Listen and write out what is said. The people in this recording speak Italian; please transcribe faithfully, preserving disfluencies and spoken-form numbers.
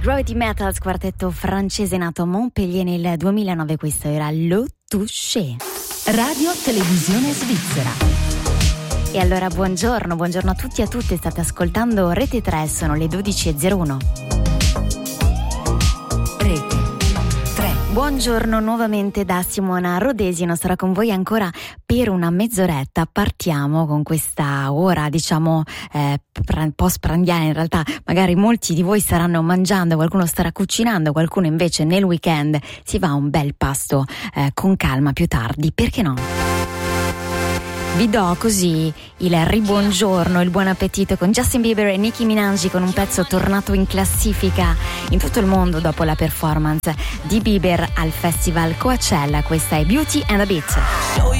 Gravity Metals, quartetto francese nato a Montpellier nel duemilanove, questo era Le Touché. Radio Televisione Svizzera. E allora buongiorno, buongiorno a tutti e a tutte, state ascoltando Rete tre, sono le dodici e zero uno. Rete tre. Buongiorno nuovamente da Simona Rodesi, non sarò con voi ancora per una mezz'oretta. Partiamo con questa ora, diciamo, eh, post-prandiana. In realtà magari molti di voi staranno mangiando, qualcuno starà cucinando, qualcuno invece nel weekend si va a un bel pasto eh, con calma più tardi, perché no? Vi do così il ribuongiorno, il buon appetito con Justin Bieber e Nicki Minaj, con un pezzo tornato in classifica in tutto il mondo dopo la performance di Bieber al Festival Coachella. Questa è Beauty and the Beat.